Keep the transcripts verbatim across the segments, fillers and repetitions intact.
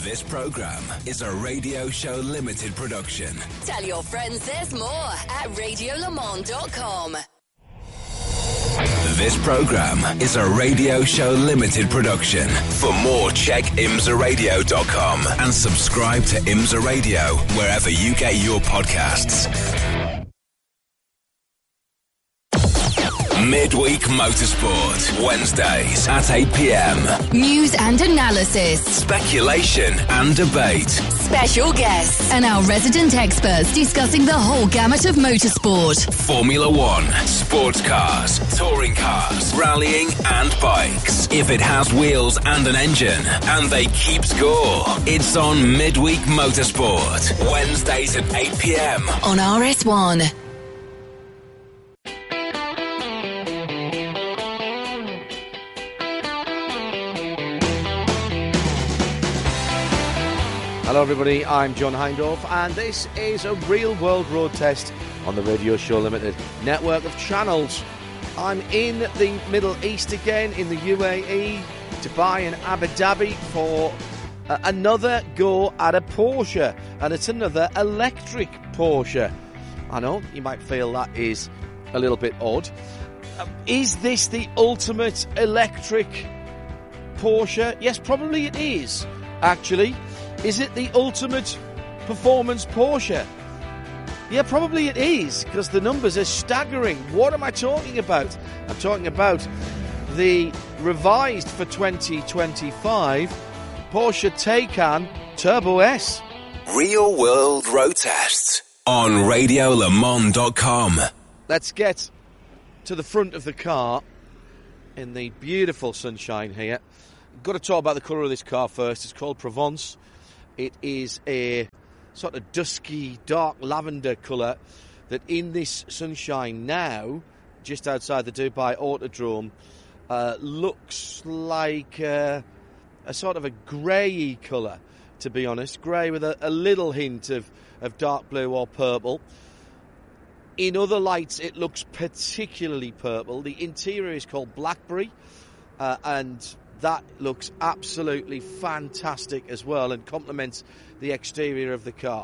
This programme is a Radio Show Limited production. Tell your friends there's more at radio le mans dot com. This programme is a Radio Show Limited production. For more, check imsa radio dot com and subscribe to IMSA Radio wherever you get your podcasts. Midweek Motorsport, Wednesdays at eight p.m. News and analysis, speculation and debate, special guests, and our resident experts discussing the whole gamut of motorsport. Formula One, sports cars, touring cars, rallying and bikes. If it has wheels and an engine, and they keep score, it's on Midweek Motorsport, Wednesdays at eight p.m. on R S one. Hello everybody, I'm John Hindorf and this is a real world road test on the Radio Show Limited network of channels. I'm in the Middle East again, in the U A E, Dubai and Abu Dhabi for uh, another go at a Porsche, and it's another electric Porsche. I know, you might feel that is a little bit odd. Uh, is this the ultimate electric Porsche? Yes, probably it is, actually. Is it the ultimate performance Porsche? Yeah, probably it is, because the numbers are staggering. What am I talking about? I'm talking about the revised for twenty twenty-five Porsche Taycan Turbo S. Real World Road Tests on radio le mans dot com. Let's get to the front of the car in the beautiful sunshine here. Got to talk about the colour of this car first. It's called Provence. It is a sort of dusky, dark lavender colour that in this sunshine now, just outside the Dubai Autodrome, uh, looks like uh, a sort of a grey colour, to be honest. Grey with a, a little hint of, of dark blue or purple. In other lights, it looks particularly purple. The interior is called Blackberry, uh, and that looks absolutely fantastic as well and complements the exterior of the car.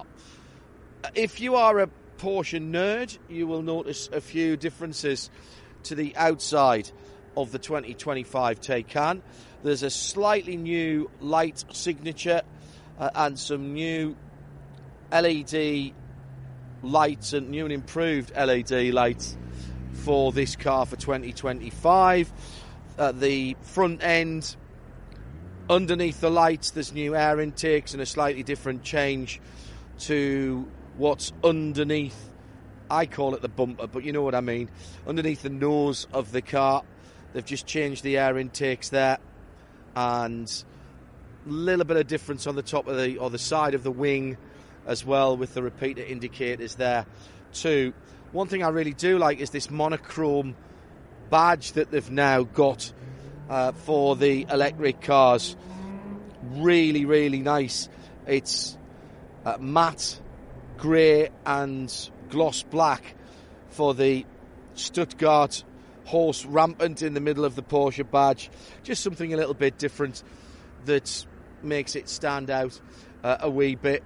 If you are a Porsche nerd, you will notice a few differences to the outside of the twenty twenty-five Taycan. There's a slightly new light signature uh, and some new L E D lights and new and improved L E D lights for this car for twenty twenty-five. At the front end, underneath the lights, there's new air intakes and a slightly different change to what's underneath. I call it the bumper, but you know what I mean. Underneath the nose of the car, they've just changed the air intakes there, and a little bit of difference on the top of the or the side of the wing as well, with the repeater indicators there too. One thing I really do like is this monochrome badge that they've now got uh, for the electric cars. Really, really nice. It's uh, matte grey and gloss black for the Stuttgart horse rampant in the middle of the Porsche badge. Just something a little bit different that makes it stand out uh, a wee bit.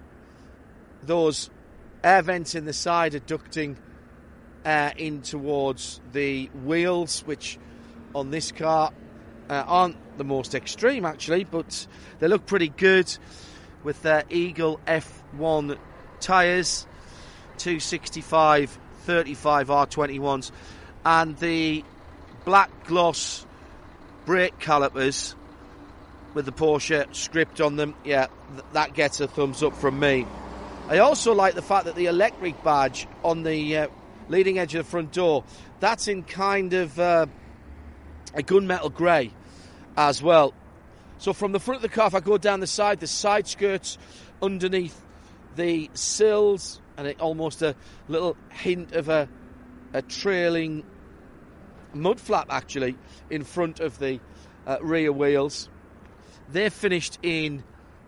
Those air vents in the side are ducting Uh, in towards the wheels, which on this car uh, aren't the most extreme actually, but they look pretty good with their Eagle F one tyres, two sixty-five thirty-five R twenty-ones, and the black gloss brake calipers with the Porsche script on them. Yeah, th- that gets a thumbs up from me. I also like the fact that the electric badge on the uh, leading edge of the front door, that's in kind of uh, a gunmetal grey as well. So from the front of the car, if I go down the side, the side skirts underneath the sills, and it almost a little hint of a, a trailing mud flap actually in front of the uh, rear wheels. They're finished in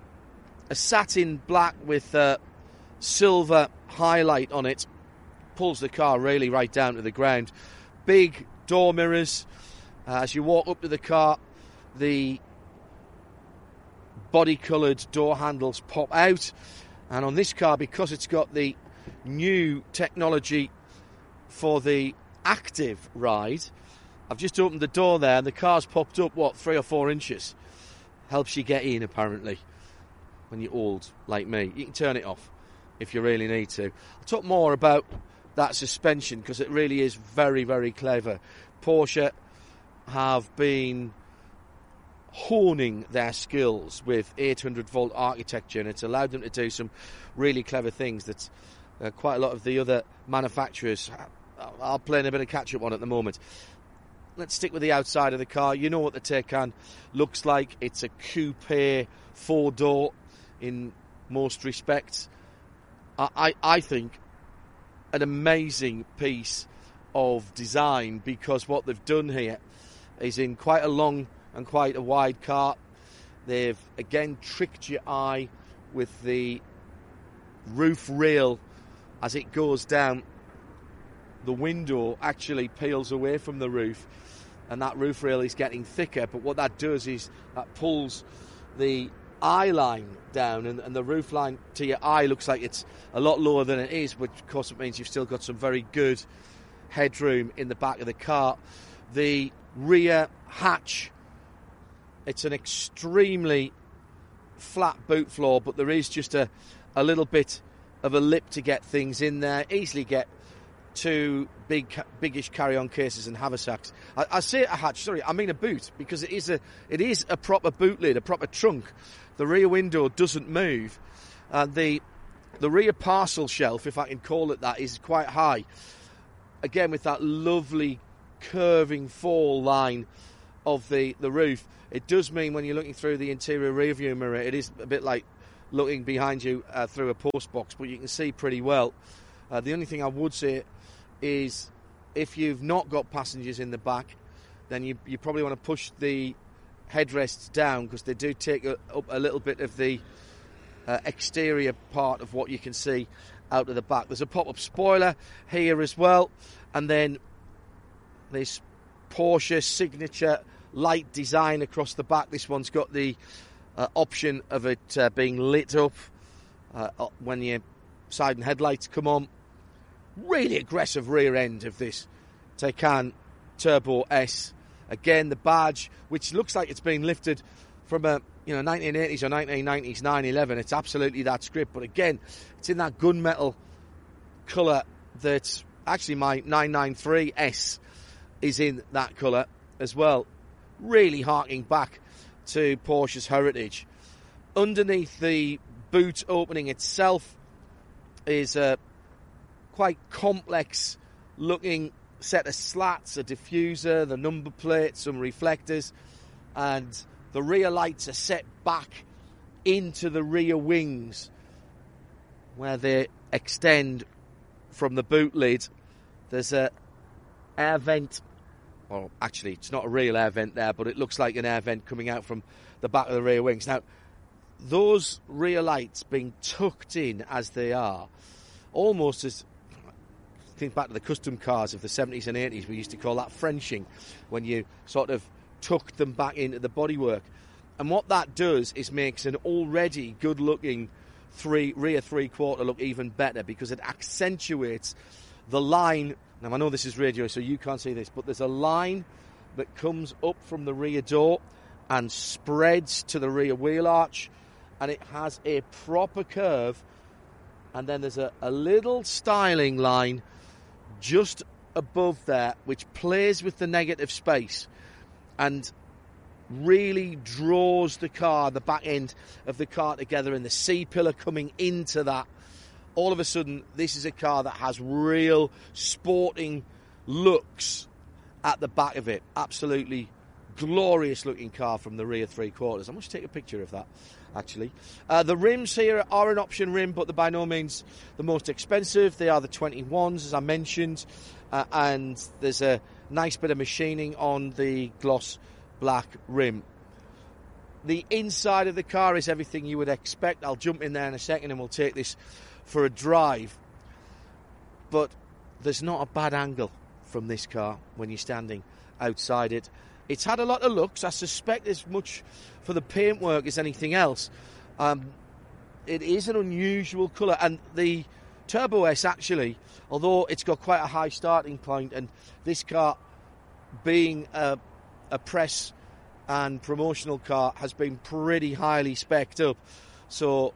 a satin black with uh, silver highlight on it. Pulls the car really right down to the ground. Big door mirrors. Uh, as you walk up to the car, the body-coloured door handles pop out. And on this car, because it's got the new technology for the active ride, I've just opened the door there and the car's popped up, what, three or four inches. Helps you get in, apparently, when you're old, like me. You can turn it off if you really need to. I'll talk more about that suspension because it really is very, very clever. Porsche have been honing their skills with eight hundred volt architecture, and it's allowed them to do some really clever things that uh, quite a lot of the other manufacturers are playing a bit of catch-up on at the moment. Let's stick with the outside of the car. You know what the Taycan looks like. It's a coupe four-door in most respects. I, I, I think an amazing piece of design, because what they've done here is in quite a long and quite a wide car. They've again tricked your eye with the roof rail as it goes down. The window actually peels away from the roof, and that roof rail is getting thicker, but what that does is that pulls the eye line down, and, and the roof line to your eye looks like it's a lot lower than it is, which of course it means you've still got some very good headroom in the back of the car. The rear hatch, it's an extremely flat boot floor, but there is just a, a little bit of a lip to get things in there. Easily get two big, biggish carry-on cases and haversacks. I, I say a hatch, sorry, I mean a boot, because it is a it is a proper boot lid, a proper trunk. The rear window doesn't move, and the the rear parcel shelf, if I can call it that, is quite high. Again, with that lovely curving fall line of the, the roof, it does mean when you're looking through the interior rear view mirror, it is a bit like looking behind you uh, through a post box, but you can see pretty well. Uh, the only thing I would say is if you've not got passengers in the back, then you, you probably want to push the headrests down, because they do take a, up a little bit of the uh, exterior part of what you can see out of the back. There's a pop-up spoiler here as well, and then this Porsche signature light design across the back. This one's got the uh, option of it uh, being lit up uh, when your side and headlights come on. Really aggressive rear end of this Taycan Turbo S. Again, the badge, which looks like it's been lifted from a you know nineteen eighties or nineteen nineties nine eleven. It's absolutely that script, but again, it's in that gunmetal colour that actually my nine ninety-three S is in that colour as well. Really harking back to Porsche's heritage. Underneath the boot opening itself is a quite complex looking set of slats, a diffuser, the number plate, some reflectors, and the rear lights are set back into the rear wings where they extend from the boot lid. There's a air vent. Well, actually, it's not a real air vent there, but it looks like an air vent coming out from the back of the rear wings. Now, those rear lights being tucked in as they are, almost as, think back to the custom cars of the seventies and eighties, we used to call that Frenching, when you sort of tucked them back into the bodywork. And what that does is makes an already good-looking three, rear three-quarter look even better, because it accentuates the line. Now, I know this is radio, so you can't see this, but there's a line that comes up from the rear door and spreads to the rear wheel arch, and it has a proper curve, and then there's a, a little styling line just above there, which plays with the negative space and really draws the car, the back end of the car together, and the C-pillar coming into that. All of a sudden, this is a car that has real sporting looks at the back of it. Absolutely glorious looking car from the rear three quarters. I must take a picture of that, actually. Uh, the rims here are an option rim, but they're by no means the most expensive. They are the twenty-ones, as I mentioned, uh, and there's a nice bit of machining on the gloss black rim. The inside of the car is everything you would expect. I'll jump in there in a second and we'll take this for a drive, but there's not a bad angle from this car when you're standing outside it. It's had a lot of looks. I suspect as much for the paintwork as anything else. Um, it is an unusual colour, and the Turbo S actually, although it's got quite a high starting point, and this car being a, a press and promotional car has been pretty highly spec'd up, so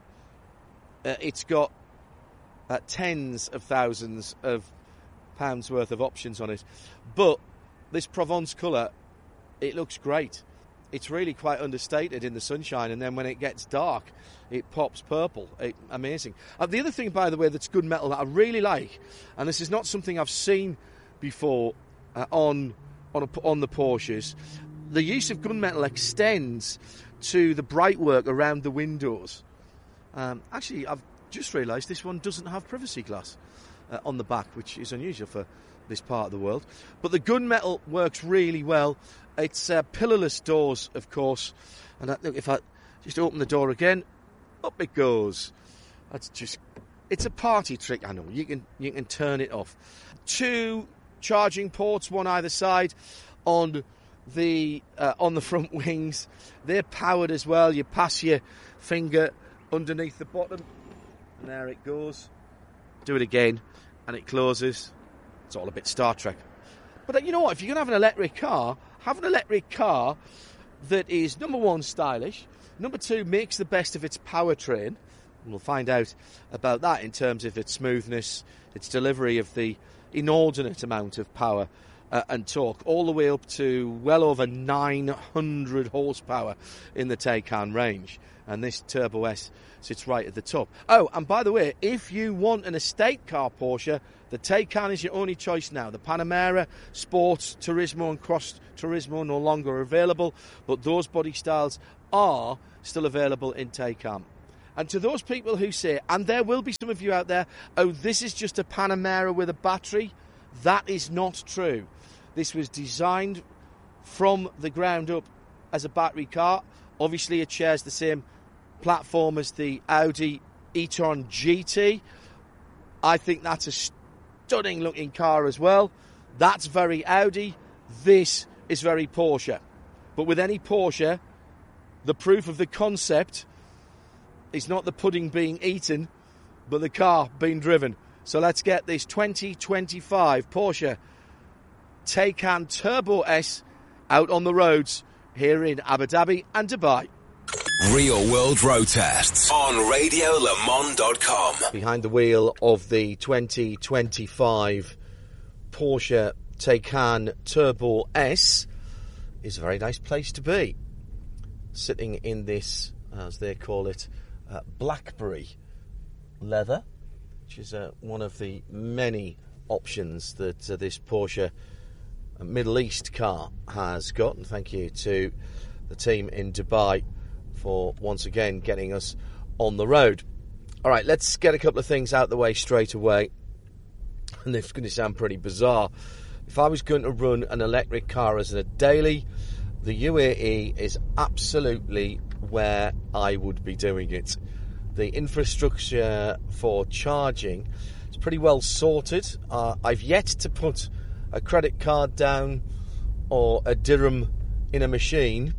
uh, it's got uh, tens of thousands of pounds worth of options on it. But this Provence colour, it looks great. It's really quite understated in the sunshine, and then when it gets dark, it pops purple. It, amazing. Uh, the other thing, by the way, that's gunmetal that I really like, and this is not something I've seen before uh, on on, a, on the Porsches, the use of gunmetal extends to the bright work around the windows. Um, actually, I've just realised this one doesn't have privacy glass uh, on the back, which is unusual for this part of the world. But the gunmetal works really well. It's uh, pillarless doors, of course. And that, look, if I just open the door again, up it goes. That's just, it's a party trick, I know. You can you can turn it off. Two charging ports, one either side, on the uh, on the front wings. They're powered as well. You pass your finger underneath the bottom, and there it goes. Do it again, and it closes. It's all a bit Star Trek. But you know what? If you're going to have an electric car, have an electric car that is, number one, stylish. Number two, makes the best of its powertrain. And we'll find out about that in terms of its smoothness, its delivery of the inordinate amount of power uh, and torque, all the way up to well over nine hundred horsepower in the Taycan range. And this Turbo S sits right at the top. Oh, and by the way, if you want an estate car Porsche, the Taycan is your only choice now. The Panamera, Sports, Turismo and Cross Turismo no longer available, but those body styles are still available in Taycan. And to those people who say, and there will be some of you out there, oh, this is just a Panamera with a battery, that is not true. This was designed from the ground up as a battery car. Obviously, it shares the same platform as the Audi e-tron G T. I think that's a stunning looking car as well. That's very Audi. This is very Porsche. But with any Porsche, the proof of the concept is not the pudding being eaten, but the car being driven. So let's get this twenty twenty-five Porsche Taycan Turbo S out on the roads here in Abu Dhabi and Dubai. Real World Road Tests on radio le mans dot com. Behind the wheel of the twenty twenty-five Porsche Taycan Turbo S is a very nice place to be. Sitting in this, as they call it, uh, Blackberry leather, which is uh, one of the many options that uh, this Porsche Middle East car has got. And thank you to the team in Dubai for once again getting us on the road. All right, let's get a couple of things out the way straight away. And this is going to sound pretty bizarre. If I was going to run an electric car as a daily, the U A E is absolutely where I would be doing it. The infrastructure for charging is pretty well sorted. Uh, I've yet to put a credit card down or a dirham in a machine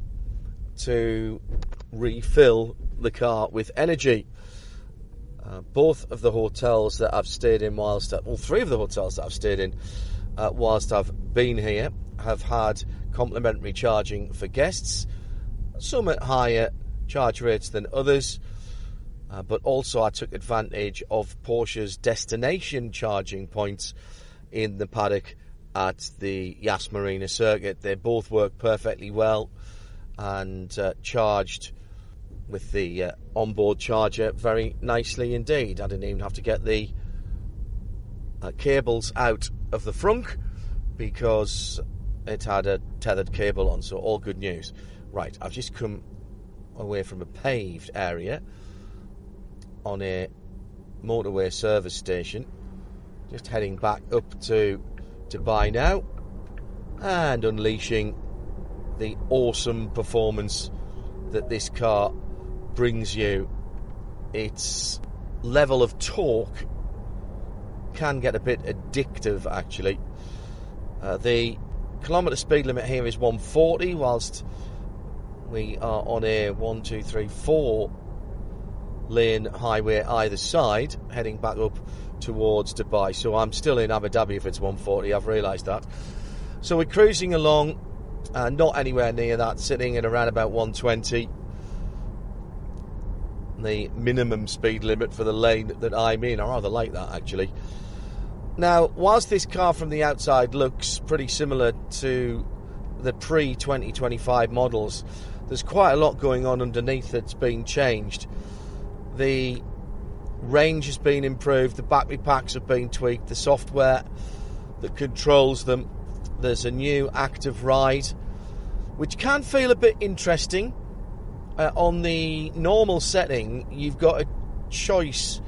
to refill the car with energy. Uh, both of the hotels that I've stayed in whilst, all three of the hotels that I've stayed in uh, whilst I've been here have had complimentary charging for guests, some at higher charge rates than others, uh, but also I took advantage of Porsche's destination charging points in the paddock at the Yas Marina circuit. They both work perfectly well and uh, charged with the uh, onboard charger very nicely indeed. I didn't even have to get the uh, cables out of the frunk because it had a tethered cable on, so all good news. Right, I've just come away from a paved area on a motorway service station, just heading back up to Dubai now and unleashing the awesome performance that this car brings you. Its level of torque can get a bit addictive actually. Uh, the kilometre speed limit here is one forty, whilst we are on a one, two, three, four lane highway either side, heading back up towards Dubai. So I'm still in Abu Dhabi if it's one forty, I've realised that. So we're cruising along, uh, not anywhere near that, sitting at around about one twenty. The minimum speed limit for the lane that I'm in. I rather like that, actually. Now, whilst this car from the outside looks pretty similar to the pre twenty twenty-five models, there's quite a lot going on underneath that's been changed. The range has been improved, the battery packs have been tweaked, the software that controls them. There's a new active ride, which can feel a bit interesting. Uh, on the normal setting, you've got a choice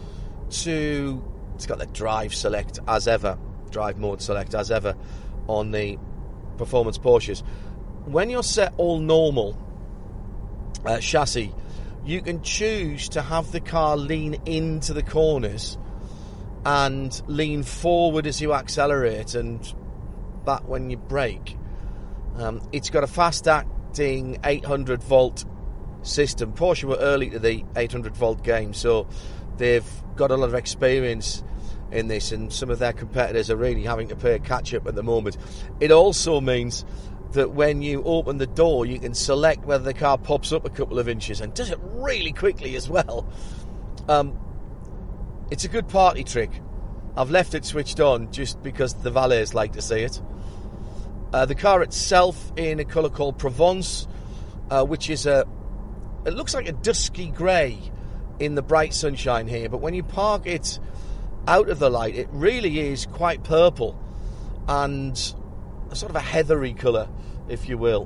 to... It's got the drive select as ever, drive mode select as ever on the performance Porsches. When you're set all normal uh, chassis, you can choose to have the car lean into the corners and lean forward as you accelerate and back when you brake. Um, it's got a fast-acting eight hundred volt system. Porsche were early to the eight hundred volt game, so they've got a lot of experience in this, and some of their competitors are really having to play catch-up at the moment. It also means that when you open the door, you can select whether the car pops up a couple of inches, and does it really quickly as well. Um, it's a good party trick. I've left it switched on just because the valets like to see it. Uh, the car itself in a colour called Provence, uh, which is a... It looks like a dusky grey in the bright sunshine here, but when you park it out of the light, it really is quite purple and a sort of a heathery colour, if you will.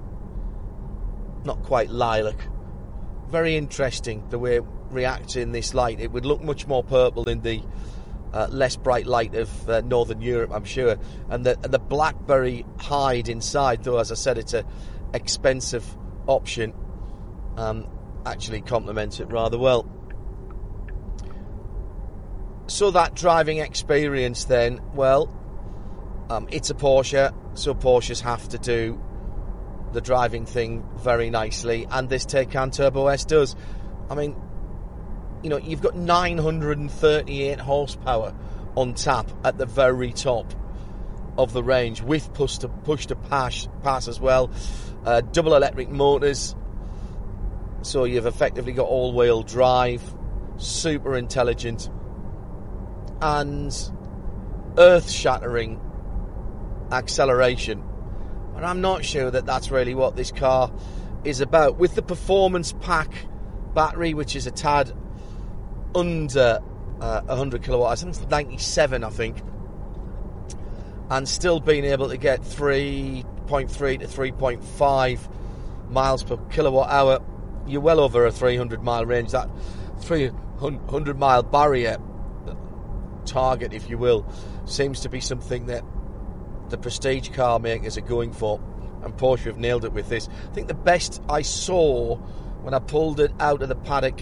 Not quite lilac. Very interesting the way it reacts in this light. It would look much more purple in the uh, less bright light of uh, Northern Europe, I'm sure. And the, and the blackberry hide inside, though, as I said, it's an expensive option. Um, actually complements it rather well. So that driving experience then, well, um, it's a Porsche, so Porsches have to do the driving thing very nicely, and this Taycan Turbo S does. I mean, you know, you've got nine hundred thirty-eight horsepower on tap at the very top of the range, with push to, push to pass, pass as well. Uh, double electric motors, so you've effectively got all-wheel drive, super intelligent, and earth-shattering acceleration. And I'm not sure that that's really what this car is about. With the performance pack battery, which is a tad under uh, one hundred kilowatt, I think it's ninety-seven, I think, and still being able to get three point three to three point five miles per kilowatt hour, you're well over a three hundred mile range. That three hundred mile barrier target, if you will, seems to be something that the prestige car makers are going for, and Porsche have nailed it with this. I think the best I saw when I pulled it out of the paddock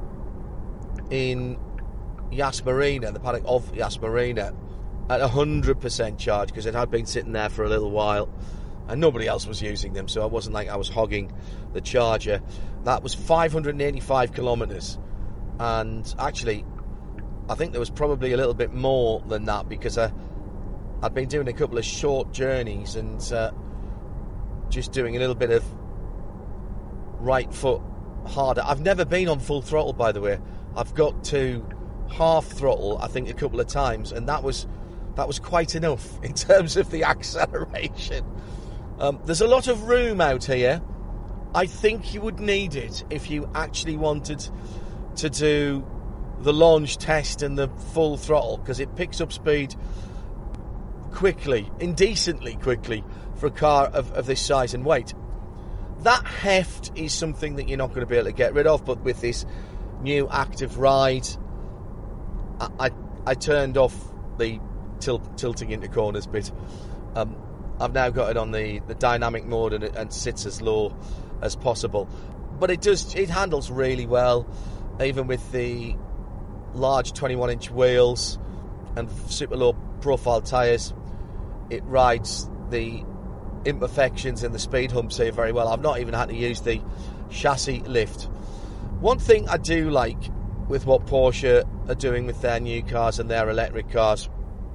in Yas Marina, the paddock of Yas Marina, at one hundred percent charge, because it had been sitting there for a little while and nobody else was using them, so it wasn't like I was hogging the charger. That was five hundred eighty-five kilometres, and actually I think there was probably a little bit more than that, because I, I'd been doing a couple of short journeys and uh, just doing a little bit of right foot harder. I've never been on full throttle, by the way. I've got to half throttle, I think, a couple of times, and that was that was quite enough in terms of the acceleration. Um, there's a lot of room out here. I think you would need it if you actually wanted to do the launch test and the full throttle, because it picks up speed quickly, indecently quickly, for a car of, of this size and weight. That heft is something that you're not going to be able to get rid of, but with this new active ride, I, I, I turned off the tilt, tilting into corners bit. Um, I've now got it on the, the dynamic mode, and it and sits as low as possible. But it does, it handles really well, even with the large twenty-one inch wheels and super low profile tyres. It rides the imperfections in the speed humps here very well. I've not even had to use the chassis lift. One thing I do like with what Porsche are doing with their new cars and their electric cars,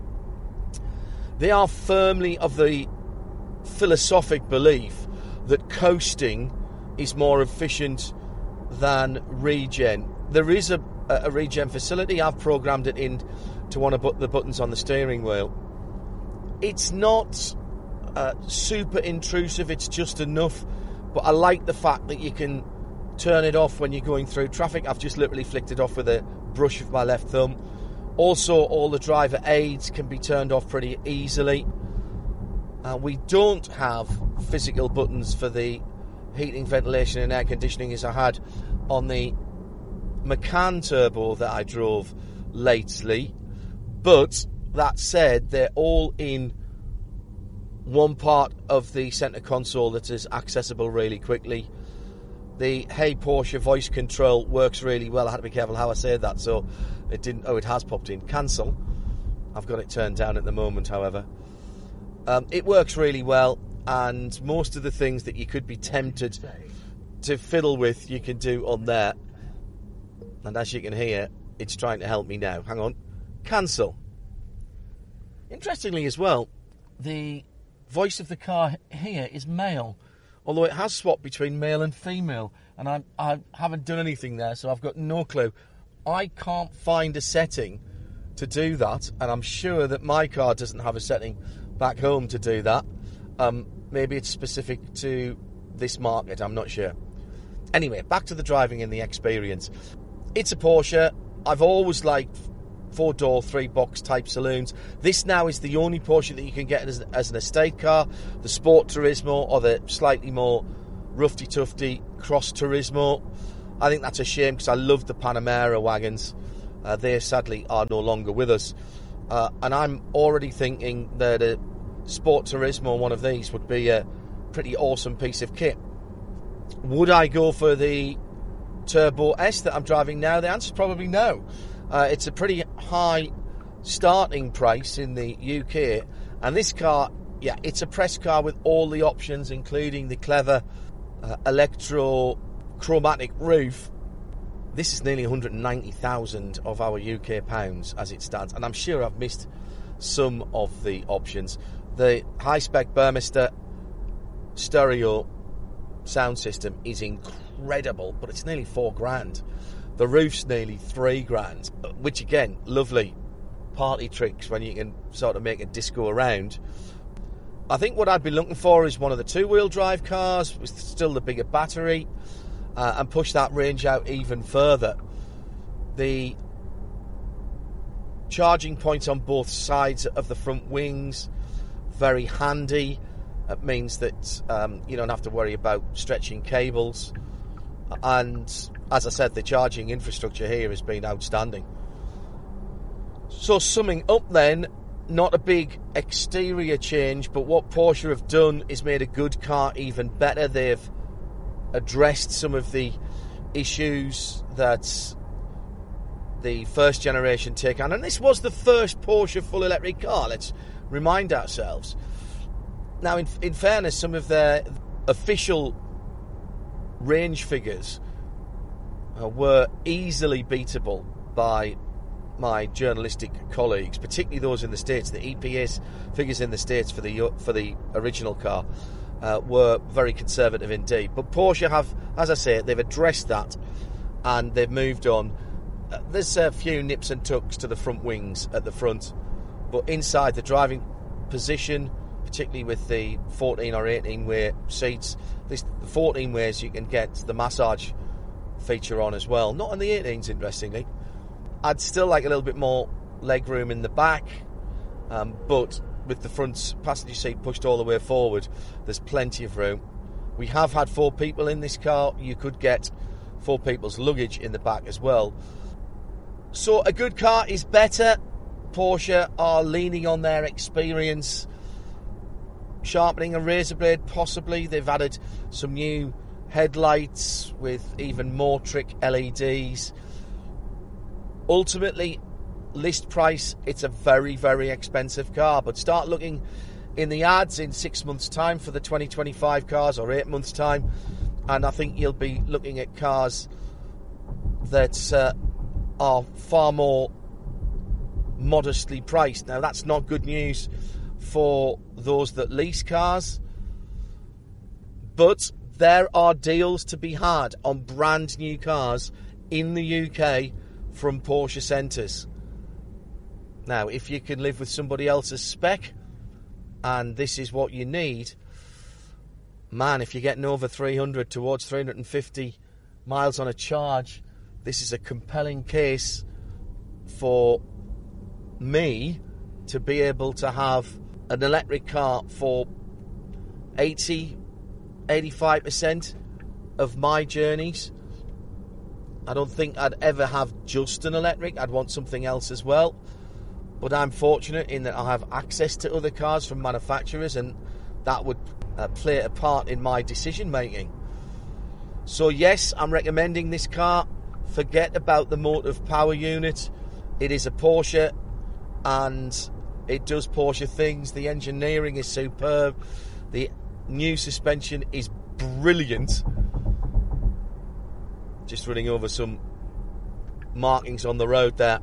they are firmly of the philosophic belief that coasting is more efficient than regen. There is a, a regen facility. I've programmed it in to one of the buttons on the steering wheel. It's not uh, super intrusive, it's just enough, but I like the fact that you can turn it off when you're going through traffic. I've just literally flicked it off with a brush of my left thumb. Also, all the driver aids can be turned off pretty easily. Uh, we don't have physical buttons for the heating, ventilation and air conditioning as I had on the Macan Turbo that I drove lately. But that said, they're all in one part of the centre console that is accessible really quickly. The Hey Porsche voice control works really well. I had to be careful how I said that, so it didn't. Oh, it has popped in. Cancel. I've got it turned down at the moment, however. Um, it works really well, and most of the things that you could be tempted to fiddle with, you can do on there. And as you can hear, it's trying to help me now. Hang on. Cancel. Interestingly as well, the voice of the car here is male, although it has swapped between male and female, and I, I haven't done anything there, so I've got no clue. I can't find a setting to do that, and I'm sure that my car doesn't have a setting back home to do that. Um, maybe it's specific to this market, I'm not sure. Anyway, back to the driving and the experience. It's a Porsche. I've always liked four-door, three-box type saloons. This now is the only Porsche that you can get as, as an estate car. The Sport Turismo or the slightly more roughy-tufty Cross Turismo. I think that's a shame because I love the Panamera wagons. Uh, they sadly are no longer with us. Uh, and I'm already thinking that a Sport Turismo, one of these, would be a pretty awesome piece of kit. Would I go for the Turbo S that I'm driving now? The answer is probably no. Uh, it's a pretty high starting price in the U K, and this car, yeah, it's a press car with all the options, including the clever uh, electro-chromatic roof. This is nearly one hundred ninety thousand of our U K pounds as it stands, and I'm sure I've missed some of the options. The high-spec Burmester stereo sound system is incredible, but it's nearly four grand. The roof's nearly three grand, which again, lovely party tricks when you can sort of make a disco around. I think what I'd be looking for is one of the two-wheel drive cars with still the bigger battery uh, and push that range out even further. The charging points on both sides of the front wings, very handy. It means that um, you don't have to worry about stretching cables. And as I said, the charging infrastructure here has been outstanding. So summing up then, not a big exterior change, but what Porsche have done is made a good car even better. They've addressed some of the issues that the first generation Taycan, and this was the first Porsche full electric car, let's remind ourselves. Now, in, in fairness, some of their official range figures uh, were easily beatable by my journalistic colleagues, particularly those in the States. The E P A's figures in the States for the for the original car uh, were very conservative indeed. But Porsche have, as I say, they've addressed that and they've moved on. Uh, there's a few nips and tucks to the front wings at the front, but inside the driving position, particularly with the fourteen or eighteen way seats, this, the fourteen ways you can get the massage feature on as well. Not on the eighteens, interestingly. I'd still like a little bit more leg room in the back, um, but with the front passenger seat pushed all the way forward, there's plenty of room. We have had four people in this car. You could get four people's luggage in the back as well. So a good car is better. Porsche are leaning on their experience, sharpening a razor blade possibly. They've added some new headlights with even more trick L E Ds. Ultimately, list price, it's a very, very expensive car, but start looking in the ads in six months' time for the twenty twenty-five cars, or eight months' time, and I think you'll be looking at cars that uh, are far more modestly priced. Now, that's not good news for those that lease cars, but there are deals to be had on brand new cars in the U K from Porsche centres. Now, if you can live with somebody else's spec and this is what you need, man, if you're getting over three hundred towards three hundred fifty miles on a charge, this is a compelling case for me to be able to have an electric car for eighty, eighty-five percent of my journeys. I don't think I'd ever have just an electric. I'd want something else as well. But I'm fortunate in that I have access to other cars from manufacturers, and that would uh, play a part in my decision making. So yes, I'm recommending this car. Forget about the motive power unit. It is a Porsche, and it does Porsche things. The engineering is superb. The new suspension is brilliant. Just running over some markings on the road there.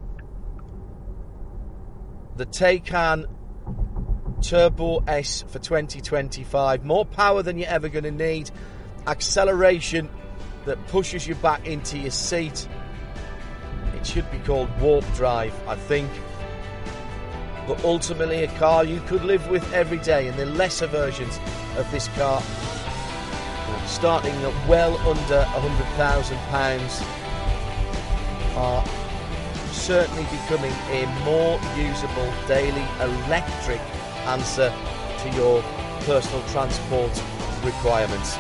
The Taycan Turbo S for twenty twenty-five. More power than you're ever going to need. Acceleration that pushes you back into your seat. It should be called warp drive, I think. But ultimately a car you could live with every day. And the lesser versions of this car, starting at well under one hundred thousand pounds, are certainly becoming a more usable daily electric answer to your personal transport requirements.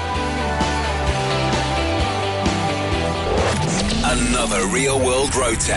Another Real World Road Test.